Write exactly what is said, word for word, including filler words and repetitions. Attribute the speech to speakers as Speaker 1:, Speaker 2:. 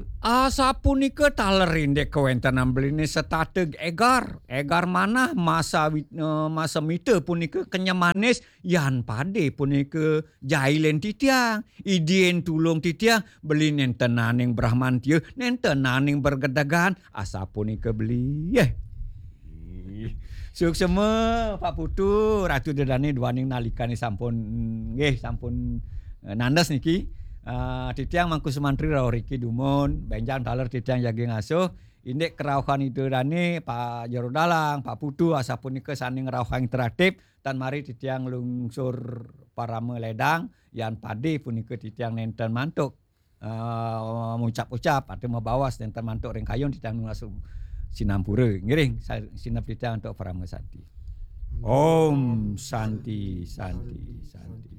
Speaker 1: Asa punika talerin dek kawentenan beline setateg egar. Egar manah masa wit- eh, masa mite punika kenyam manis yan pade punika jailen titiang. Idien tulung titiang beli nenten naning Brahman tieu nenten naning bergedagan asa punika beli. Yeh. Suk semua Pak Putu Ratu Dedani duaning nalikane sampun nggih sampun eh, nandes niki. Uh, titiang mangku sumantri rawuh riki dumun benjang taler titiang jagi ngasuh indek kerauhan itu dani Pak Jaro Dalang Pak Putu asapunika saning rauhan teratip tan mari titiang lungsur parame ledang yan padi punika titiang nenten mantuk uh, ngucap-ucap atau mabawas nenten mantuk ring kayun titiang ngasuh sinampura ngiring sinap titiang untuk parame santi. Om Santi Santi Santi.